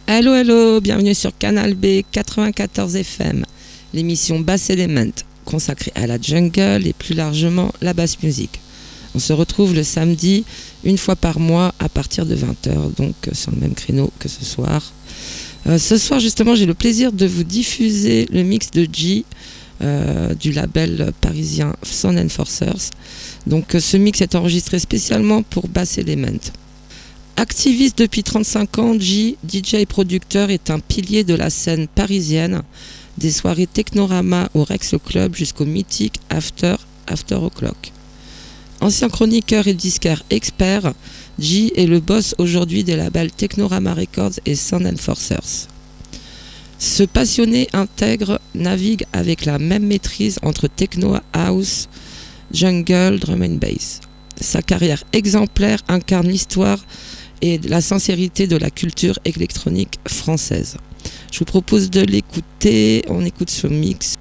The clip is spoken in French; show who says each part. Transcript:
Speaker 1: Hello, hello, bienvenue sur Canal B 94 FM, l'émission Bass Element, consacrée à la jungle et plus largement la bass music. On se retrouve le samedi, une fois par mois, à partir de 20h, donc sur le même créneau que ce soir. Ce soir, justement, j'ai le plaisir de vous diffuser le mix de G, du label parisien Sound Enforcers. Donc ce mix est enregistré spécialement pour Bass Element. Activiste depuis 35 ans, G, DJ et producteur, est un pilier de la scène parisienne, des soirées Technorama au Rex Club jusqu'au mythique After O'Clock. Ancien chroniqueur et disquaire expert, G est le boss aujourd'hui des labels Technorama Records et Sound Enforcers. Ce passionné intègre navigue avec la même maîtrise entre techno, house, jungle, drum and bass. Sa carrière exemplaire incarne l'histoire et la sincérité de la culture électronique française. Je vous propose de l'écouter. On écoute ce mix